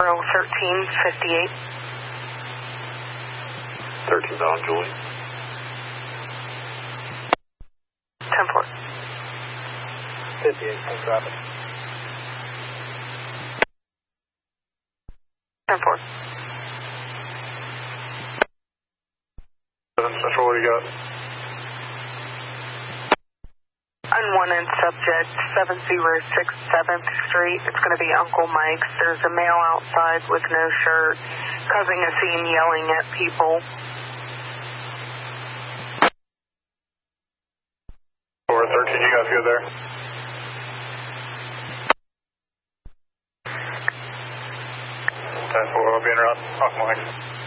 1358. 13 bound, Julie. 10-4. 58, thanks, rapid. 10-4. 7 Central, what do you got? Unwanted subject, 706 7th Street. It's going to be Uncle Mike's. There's a male outside with no shirt, causing a scene, yelling at people. 413, you guys good there? I'll be in around Uncle Mike's.